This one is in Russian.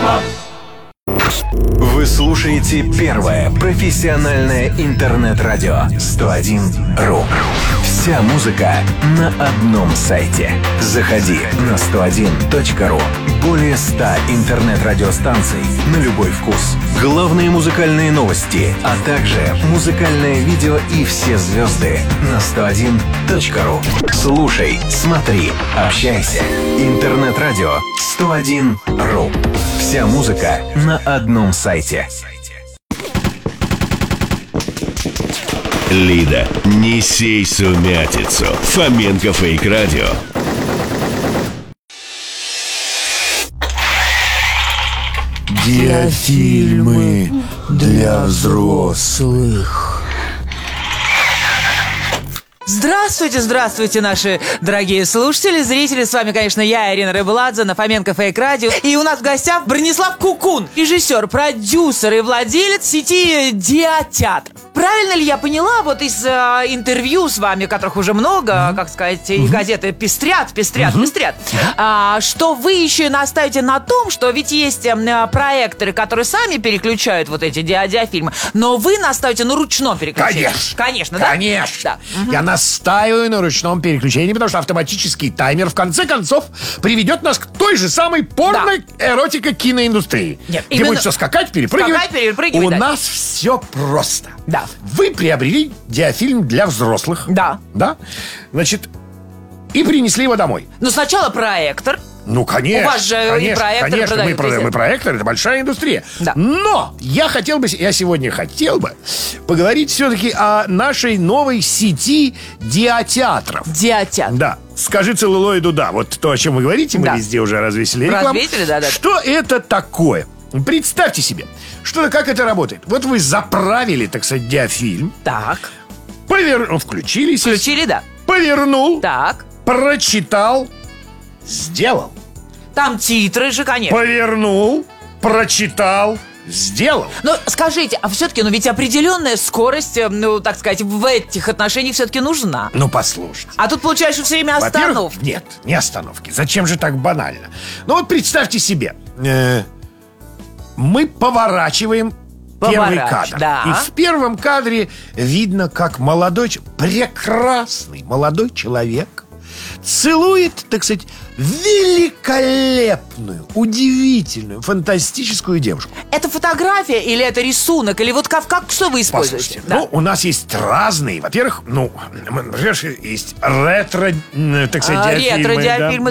Вы слушаете первое профессиональное интернет-радио 101.ру. Вся музыка на одном сайте. Заходи на 101.ру. Более 100 интернет-радиостанций на любой вкус. Главные музыкальные новости, а также музыкальное видео и все звезды на 101.ру. Слушай, смотри, общайся. Интернет-радио 101.ру. Вся музыка на одном сайте. Лида, не сей сумятицу. Фоменко Фейк Радио. Диафильмы для взрослых. Здравствуйте, наши дорогие слушатели, зрители. С вами, конечно, я, Ирина Рыбладзе, на Фоменко Фейк Радио. И у нас в гостях Бронислав Кукун, режиссер, продюсер и владелец сети Диатеатр. Правильно ли я поняла, вот из интервью с вами, которых уже много, как сказать, и газеты пестрят, что вы еще настаиваете на том, что ведь есть проекторы, которые сами переключают вот эти диафильмы, но вы настаиваете на ручном переключении. Конечно, да? конечно. Да. Я настаиваю на ручном переключении, потому что автоматический таймер в конце концов приведет нас к той же самой порной киноиндустрии. Нет, где именно... будет все скакать, перепрыгивать. У нас все просто. Да. Вы приобрели диафильм для взрослых. Да. Значит, и принесли его домой. Но сначала проектор. Ну, конечно. У вас же и проекторы продают. Мы проектор, это большая индустрия. Да. Но я сегодня хотел бы поговорить все-таки о нашей новой сети диатеатров. Диатеатр. Да. Скажи целлулоиду, да. Вот то, о чем вы говорите, мы везде уже развесили рекламу. Развесили, да. Что это такое? Представьте себе, как это работает. Вот вы заправили, так сказать, диафильм. Так. Включили, да. Повернул. Так. Прочитал. Сделал. Там титры же, конечно. Повернул, прочитал, сделал. Но скажите, а все-таки, ведь определенная скорость, так сказать, в этих отношениях все-таки нужна. Ну, послушайте. А тут получается все время остановки. Нет, не остановки. Зачем же так банально? Ну вот представьте себе, мы поворачиваем первый кадр. Да. И в первом кадре видно, как прекрасный молодой человек целует, так сказать, великолепную, удивительную, фантастическую девушку. Это фотография или это рисунок? Или вот как что вы используете? Послушайте, у нас есть разные. Во-первых, есть ретро, так сказать, диафильмы.